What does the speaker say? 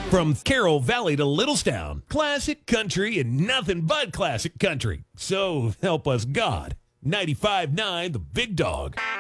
From Carroll Valley to Littlestown, classic country and nothing but classic country. So help us God. 95.9 The Big Dog.